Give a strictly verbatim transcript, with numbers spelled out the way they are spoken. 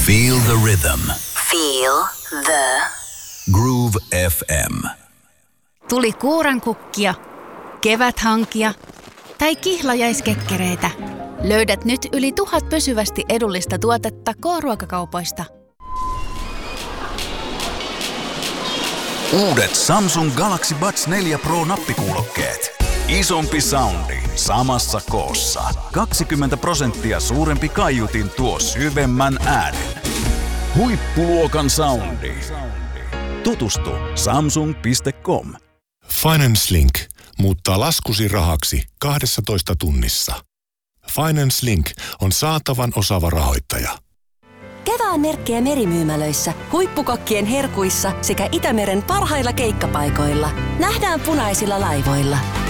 Feel the rhythm. Feel the Groove F M. Tuli kuurankukkia, keväthankia tai kihlajaiskekkereitä. Löydät nyt yli tuhat pysyvästi edullista tuotetta K-ruokakaupoista. Uudet Samsung Galaxy Buds neljä Pro nappikuulokkeet. Isompi soundi samassa koossa. kaksikymmentä prosenttia suurempi kaiutin tuo syvemmän äänen. Huippuluokan soundi. Tutustu samsung piste com. Finance Link muuttaa laskusi rahaksi kahdessatoista tunnissa. Finance Link on saatavan osaava rahoittaja. Kevään merkkejä merimyymälöissä, huippukokkien herkuissa sekä Itämeren parhailla keikkapaikoilla. Nähdään punaisilla laivoilla.